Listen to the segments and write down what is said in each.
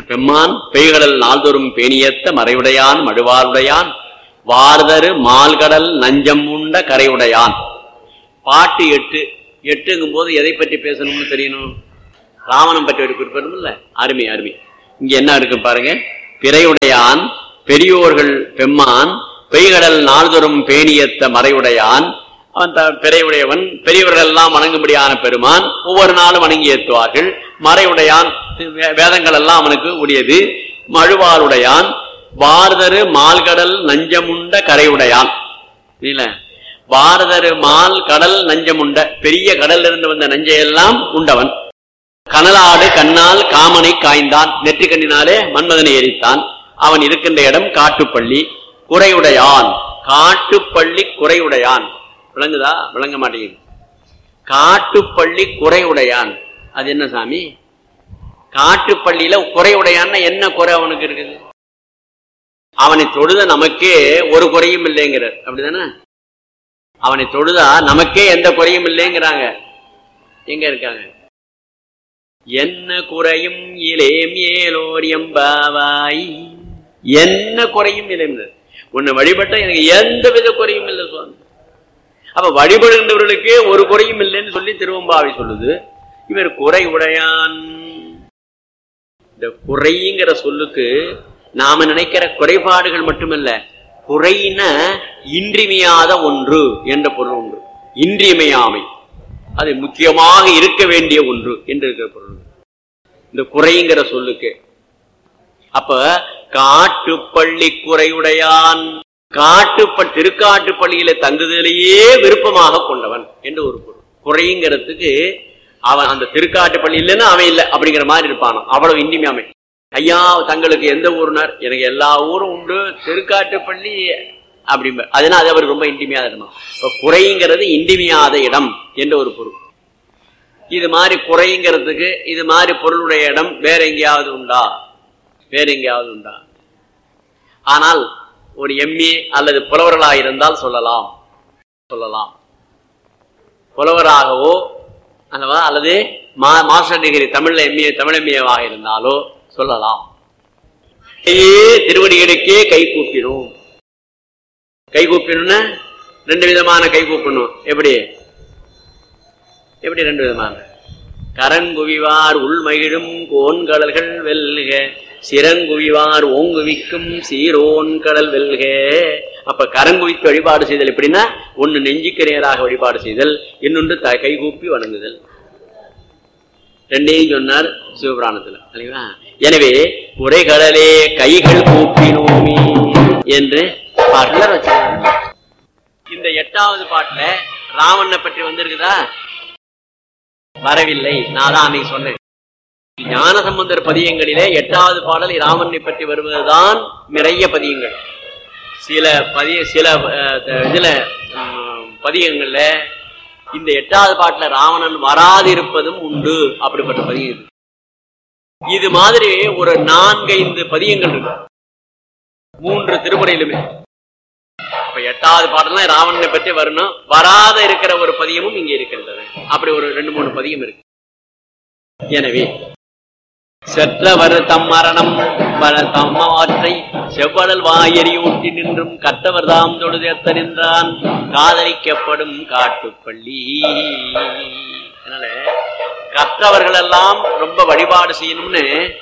பெம்மான் பெய்கடல் நாள்தோறும் பேணியத்த மறைவுடையான் மழுவாருடையான் வார்தரு மால்கடல் நஞ்சம் உண்ட கரையுடையான். பாட்டு 8. 8ங்கும் போது எதை பற்றி பேசணும்னு தெரியணும். ராவணம் பற்றி ஒரு குறிப்பிடணும் இல்ல. அருமை அருமை. இங்க என்ன இருக்கு பாருங்க. பிறையுடையான் பெரியோர்கள் பெம்மான் பெய்கடல் நாள்தோறும் பேணியத்த மறைவுடையான். அவன் பிறையுடையவன், பெரியவர்கள் எல்லாம் வணங்கும்படியான பெருமான், ஒவ்வொரு நாளும் வணங்கி ஏற்றுவார்கள். மறைவுடையான், வேதங்கள் எல்லாம் அவனுக்கு உரியது. மழுவாருடையான் வார்தரு மால்கடல் நஞ்சமுண்ட கரையுடையான். இல்ல, வார்தரு மால் கடல் நஞ்சமுண்ட, பெரிய கடல்ல இருந்து வந்த நஞ்சையெல்லாம் உண்டவன். கனலாடு கண்ணால் காமனை காய்ந்தான், நெற்றி கண்ணினாலே மன்மதனை எரித்தான். அவன் இருக்கின்ற இடம் காட்டுப்பள்ளி. குறையுடையான், காட்டுப்பள்ளி குறையுடையான். விளங்குதா? விளங்க மாட்டேங்குது. காட்டுப்பள்ளி குறையுடையான், அது என்ன சாமி? காட்டுப்பள்ளியில குறையுடையான்னா என்ன குறை அவனுக்கு இருக்குது? அவனை தொழுத நமக்கே ஒரு குறையும் இல்லைங்கிறார். அப்படிதானே? அவனை தொழுதா நமக்கே எந்த குறையும் இல்லைங்கிறாங்க. எங்க இருக்காங்க? என்ன குறையும் இலேம் ஏலோர் எம்பாவாய். என்ன குறையும் இல்லை. உன்னை வழிபட்ட எனக்கு எந்த வித குறையும் இல்லை சுவாமி. அப்ப வழிபடுகின்றவர்களுக்கே ஒரு குறையும் இல்லைன்னு சொல்லி திருவம்பாவை சொல்லுது. இவர் குறை உடையான். இந்த குறைங்கிற சொல்லுக்கு நாம நினைக்கிற குறைபாடுகள் மட்டுமல்ல, குறைன இன்றியமையாத ஒன்று என்ற பொருள் உண்டு. இன்றியமையாமை, அது முக்கியமாக இருக்க வேண்டிய ஒன்று என்று இருக்கிற பொருள் இந்த குறைங்கிற சொல்லுக்கு. அப்ப காட்டுப்பள்ளி குறையுடையான், திருக்காட்டுப்பள்ளியில தங்குதலையே விருப்பமாக கொண்டவன் என்று ஒரு பொருள். குறைங்கிறதுக்கு அவன் அந்த திருக்காட்டுப்பள்ளி இல்லைன்னா அவன் இல்லை அப்படிங்கிற மாதிரி இருப்பான். அவ்வளவு இன்றியமையாமை. ஐயா தங்களுக்கு எந்த ஊருனார்? எனக்கு எல்லா ஊரும் உண்டு, திருக்காட்டுப்பள்ளி அப்படிம்ப. அதனால அது அவருக்கு ரொம்ப இன்றிமையாத இடம். இப்ப குறைங்கிறது இன்றிமையாத இடம் என்ற ஒரு பொருள். இது மாதிரி குறைங்கிறதுக்கு இது மாதிரி பொருளுடைய இடம் வேற எங்கேயாவது உண்டா? வேற எங்கேயாவது உண்டா? ஆனால் ஒரு எம்ஏ அல்லது புலவர்களாக இருந்தால் சொல்லலாம். புலவராகவோ அல்லது மாஸ்டர் டிகிரி தமிழ்ல எம்ஏ, தமிழ் எம்ஏவாக இருந்தாலோ சொல்லலாம். திருவடிகளுக்கே கை கூப்பிடும். கை கூப்பிடணும்னா 2 விதமான கை கூப்பிடணும். எப்படி எப்படி 2 விதமான? கரங்குவிவார் உள்மகிழும் கோன்கடல்கள் வெல்க, சிறங்குவிவார் ஓங்குவிக்கும் சீரோன் கடல் வெல்க. அப்ப கரங்குவித்து வழிபாடு செய்தல் எப்படின்னா, ஒன்னு நெஞ்சுக்கு நேராக வழிபாடு செய்தல், இன்னொன்று கைகூப்பி வணங்குதல். 2ஐயும் சொன்னார் சிவபுராணத்துல. எனவே குறைகடலே கைகள் கூப்பினோமே என்று பாட்டுல வச்சிருக்காங்க. இந்த 8வது பாட்டுல ராவணனை பற்றி வந்திருக்குதா? வரவில்லை. நான் தான் அன்னைக்கு சொன்னேன். ஞானசம்பந்தர் பதியங்களிலே 8வது பாடல் ராவணனை பற்றி வருவதுதான் நிறைய பதியங்கள். சில இதுல பதியங்கள்ல இந்த 8வது பாட்டுல ராவணன் வராது இருப்பதும் உண்டு. அப்படிப்பட்ட பதியம் இது மாதிரி ஒரு 4-5 பதியங்கள் இருக்கு 3 திருமுறையிலுமே. அப்ப 8வது பாடலாம் ராவணனை பற்றி வரணும். வராத இருக்கிற ஒரு பதியமும் இங்க இருக்கின்றது. அப்படி ஒரு 2-3 பதியம் இருக்கு. எனவே செற்றவர் தம் மரணம் தம்மாற்றை செவ்வடல் வாயறியூட்டி நின்றும் கற்றவர் தாம் தொழுதேத்த நின்றான் காதலிக்கப்படும் காட்டுப்பள்ளி. அதனால கற்றவர்கள் எல்லாம் ரொம்ப வழிபாடு செய்யணும்னு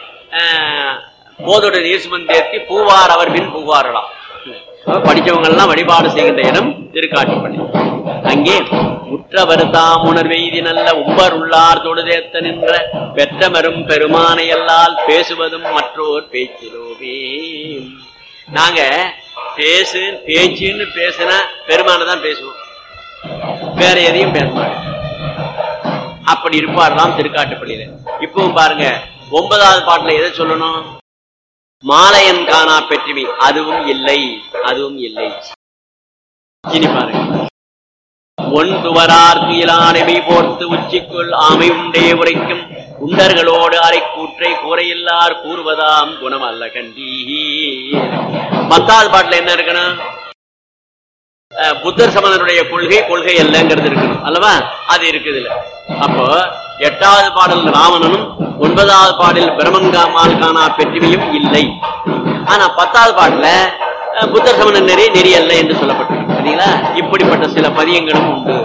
போதோட நீர்சுமன் தேர்த்தி பூவார் அவர் பின் பூவாரலாம். படிச்சவங்க எல்லாம் வழிபாடு செய்கின்ற இடம் திருக்காட்டுப்பள்ளி. அங்கே முற்றவர் தாம் உணர்வெய்தி நல்ல உம்பர் உள்ளார் தொழுதேத்த நின்ற பெற்றமரும் பெருமானை எல்லால் பேசுவதும் மற்றோர் பேச்சிலோவே. நாங்க பேச்சுன்னு பேசுனா பெருமானை தான் பேசுவோம், வேற எதையும் பேச மாட்டோம். அப்படி இருப்பார்லாம் திருக்காட்டுப்பள்ளியில. இப்பவும் பாருங்க 9வது பாட்டுல எதை சொல்லணும்? மாலையன் காணா பெற்றுமை. அதுவும் இல்லை, அதுவும் இல்லை. இனி பாருங்க, ஒன்றுவரார் துயிலானவை போர்த்து உச்சிக்குள் ஆமை உண்டே உரைக்கும் உண்டர்களோடு அரை கூற்றை கூரையில்லார் கூறுவதாம் குணம் அல்ல கண்டி. 10வது பாட்டுல என்ன இருக்கணும்? புத்தர் சமணனுடைய கொள்கை அல்லங்கிறது இருக்கணும் அல்லவா? அது இருக்குது இல்ல. அப்போ 8வது பாடல் ராவணனும் 9வது பாடலில் பிரமங்காமால் காணா பெற்றுமையும் இல்லை. ஆனா 10வது பாட்டுல புத்தர் சமண நெறி நெறியல்ல என்று சொல்லப்பட்டிருக்கு. சரிங்களா? இப்படிப்பட்ட சில பதியங்களும் உண்டு.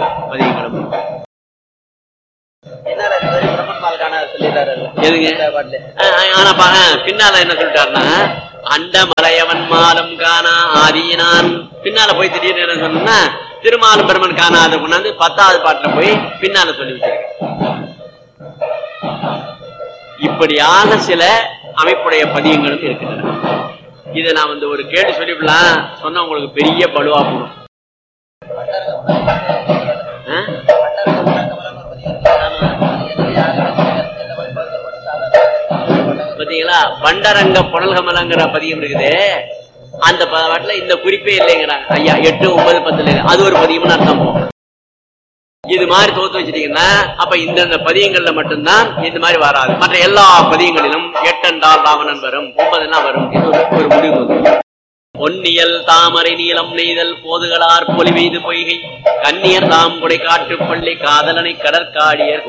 பின்னால என்ன சொல்லிட்டாருன்னா, அண்ட மலையவன் மாலம் காணா ஆதியினான். பின்னால போய் திடீர்னு என்ன சொன்னா, திருமாலும் பெருமன் காணாத கொண்டாந்து 10வது பாட்டுல போய் பின்னால சொல்லி வச்சிருக்க. இப்படியாக சில அமைப்புடைய பதியங்களும் இருக்கின்றன. இதை நான் ஒரு கேட்டு சொல்லிவிடலாம் சொன்னா உங்களுக்கு பெரிய பலுவா போடும். பாத்தீங்களா? பண்டரங்க புனல்கமலங்கிற பதியம் இருக்குது. அந்த பாட்டுல இந்த குறிப்பே இல்லைங்கிறாங்க ஐயா. 8, 9, 10 அது ஒரு பதியம்னு அர்த்தம். இது மாதிரி தோத்து வச்சிட்டீங்கன்னா அப்ப இந்த பதியங்கள்ல மட்டும்தான் இந்த மாதிரி வராது. மற்ற எல்லா பதியங்களிலும் 8 என்றால் ராவணன் வரும், 9 வரும். இது ஒரு முடிவு. பொன்னியல் தாமரை நீளம் நெய்தல் போதுகளார் பொலி மீது பொய்கை கண்ணியர் தாம் கொடை காட்டு பள்ளி காதலனை கடற்காடியர்.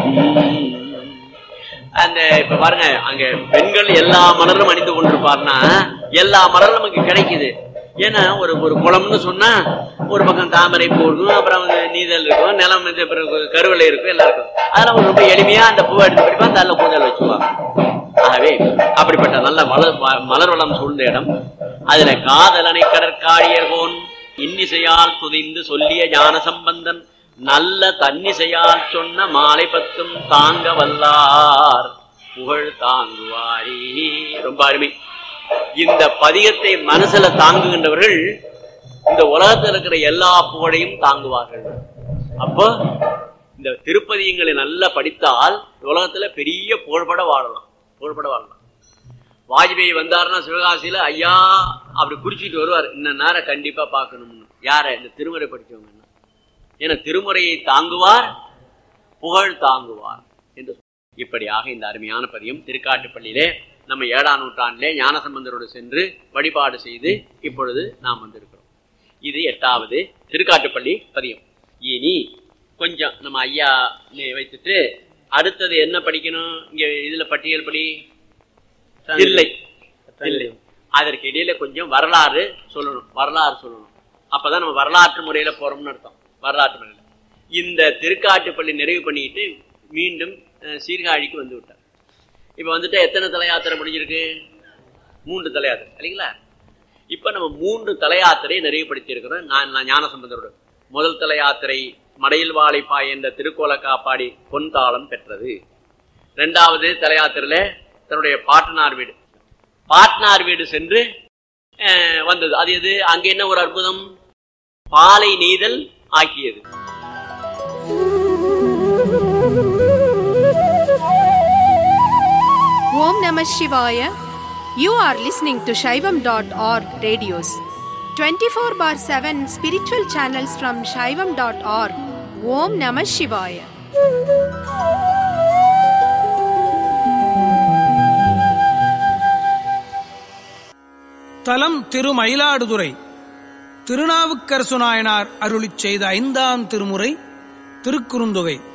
அந்த இப்ப பாருங்க, அங்க பெண்கள் எல்லா மலரும் அணிந்து கொண்டிருப்பார்னா எல்லா மலரும் நமக்கு கிடைக்குது. ஏன்னா ஒரு குளம்னு சொன்னா ஒரு பக்கம் தாமரை போடும், அப்புறம் நீதல் இருக்கும், நிலம் கருவலை இருக்கும், எல்லாம் இருக்கும். அதெல்லாம் ரொம்ப எளிமையா அந்த பூவை எடுத்து படிப்பா நல்ல பூஜல் வச்சுக்குவாங்க. ஆகவே அப்படிப்பட்ட நல்ல மலர் வளம் சூழ்ந்த இடம். அதுல காதலனை கடற்காடியர்கோன் இன்னிசையால் துதிந்து சொல்லிய ஞான சம்பந்தன் நல்ல தன்னிசையால் சொன்ன மாலை 10 தாங்க வல்லார் புகழ் தாங்குவாரி. ரொம்ப அருமை. இந்த பதிகத்தை மனசுல தாங்குகின்றவர்கள் இந்த உலகத்தில் இருக்கிற எல்லா புகழையும் தாங்குவார்கள். அப்போ இந்த திருப்பதியங்களை நல்லா படித்தால் உலகத்துல பெரிய புகழ்பட வாழலாம். வாஜ்பேயி வந்தாருன்னா சிவகாசியில ஐயா அப்படி குறிச்சிட்டு வருவார். இந்த நேரம் கண்டிப்பா பார்க்கணும்னு. யார? இந்த திருமுறை படிச்சவங்க. ஏன்னா திருமுறையை தாங்குவார், புகழ் தாங்குவார் என்று. இப்படியாக இந்த அருமையான பதியம் திருக்காட்டுப்பள்ளியிலே நம்ம 7ஆம் நூற்றாண்டிலே ஞானசம்பந்தரோடு சென்று வழிபாடு செய்து இப்பொழுது நாம் வந்திருக்கிறோம். இது 8வது திருக்காட்டுப்பள்ளி பதியம். இனி கொஞ்சம் நம்ம ஐயா வைத்துட்டு அடுத்தது என்ன படிக்கணும்? இங்க இதுல பட்டியல் படி இல்லை. அதற்கு இடையில கொஞ்சம் வரலாறு சொல்லணும். அப்பதான் நம்ம வரலாற்று முறையில போறோம்னு அர்த்தம். வரலாற்று முறையில இந்த திருக்காட்டுப்பள்ளி நிறைவு பண்ணிட்டு மீண்டும் சீர்காழிக்கு வந்து விட்டார். இப்ப வந்துட்டு எத்தனை தல யாத்திரை முடிஞ்சிருக்கு? 3 தல யாத்திரை இல்லைங்களா? இப்ப நம்ம 3 தல யாத்திரையை நிறைவுபடுத்தி இருக்கிறோம். நான் ஞானசம்பந்தரோட முதல் தல யாத்திரை மடையில் வாழைப்பாய் என்ற திருக்கோல காப்பாடி பொன்தாளம் பெற்றது. 2வது தல யாத்திரையில தன்னுடைய பாட்னார் வீடு சென்று வந்தது. அது எது? அங்க என்ன ஒரு அற்புதம்? பாலை நெய்தல் ஆக்கியது. Om Namah Shivaya. You are listening to Shaivam.org radios. 24/7 spiritual channels from Shaivam.org. Om Namah Shivaya. தலம் திருமயிலாடுதுறை. திருநாவுக்கரசு நாயனார் அருளிச் செய்த 5ஆம் திருமுறை திருக்குறுந்தொகை.